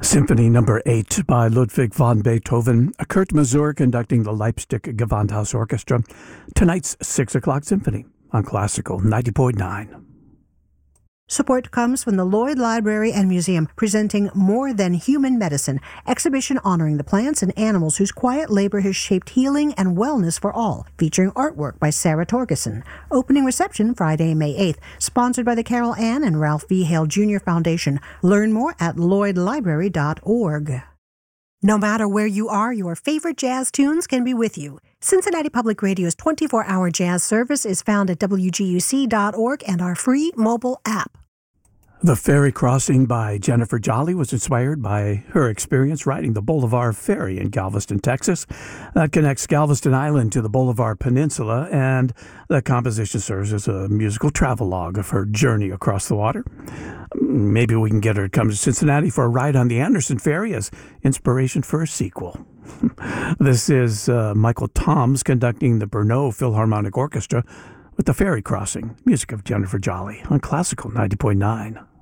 Symphony Number 8 by Ludwig van Beethoven, Kurt Masur conducting the Leipzig Gewandhaus Orchestra. Tonight's 6 o'clock symphony on Classical 90.9. Support comes from the Lloyd Library and Museum, presenting More Than Human Medicine, exhibition honoring the plants and animals whose quiet labor has shaped healing and wellness for all, featuring artwork by Sarah Torgerson. Opening reception Friday, May 8th, sponsored by the Carol Ann and Ralph V. Hale Jr. Foundation. Learn more at lloydlibrary.org. No matter where you are, your favorite jazz tunes can be with you. Cincinnati Public Radio's 24-hour jazz service is found at wguc.org and our free mobile app. The Ferry Crossing by Jennifer Jolly was inspired by her experience riding the Bolivar Ferry in Galveston, Texas. That connects Galveston Island to the Bolivar Peninsula, and the composition serves as a musical travelogue of her journey across the water. Maybe we can get her to come to Cincinnati for a ride on the Anderson Ferry as inspiration for a sequel. This is Michael Toms conducting the Brno Philharmonic Orchestra with the Ferry Crossing, music of Jennifer Jolly on Classical 90.9.